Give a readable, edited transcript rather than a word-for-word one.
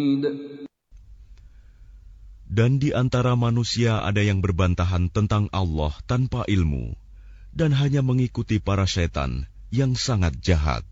Dan di antara manusia ada yang berbantahan tentang Allah tanpa ilmu, dan hanya mengikuti para setan yang sangat jahat.